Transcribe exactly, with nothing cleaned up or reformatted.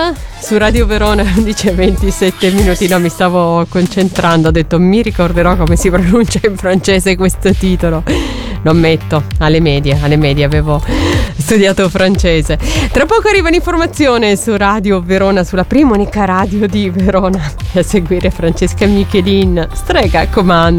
su Radio Verona, undici e ventisette minuti. No, mi stavo concentrando, ho detto mi ricorderò come si pronuncia in francese questo titolo. Lo ammetto, alle medie, alle medie avevo studiato francese. Tra poco arriva un'informazione su Radio Verona, sulla prima unica radio di Verona. A seguire Francesca Michelin, Strega a comando.